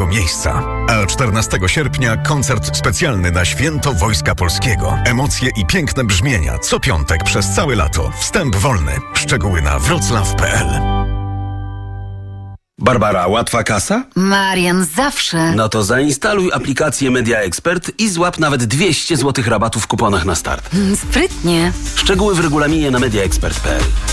jednego miejsca. A 14 sierpnia koncert specjalny na Święto Wojska Polskiego. Emocje i piękne brzmienia co piątek przez całe lato. Wstęp wolny. Szczegóły na wroclaw.pl. Barbara, łatwa kasa? Marian, zawsze. No to zainstaluj aplikację Media Expert i złap nawet 200 zł rabatu w kuponach na start. Sprytnie. Szczegóły w regulaminie na mediaexpert.pl.